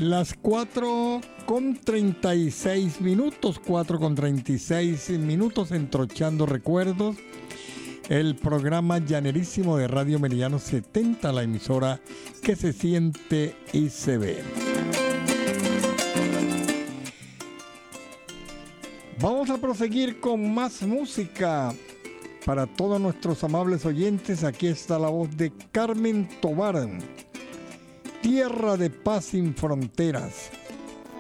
Las 4:36, 4:36 entrochando recuerdos. El programa llanerísimo de Radio Meridiano 70, la emisora que se siente y se ve. Vamos a proseguir con más música para todos nuestros amables oyentes. Aquí está la voz de Carmen Tobar. Tierra de paz sin fronteras.